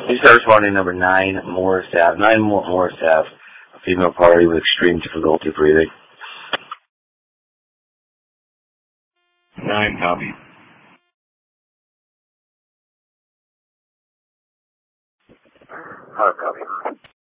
You start responding number 9, Morris Ave. 9 Morris Ave, a female party with extreme difficulty breathing. 9 copy. Hard copy.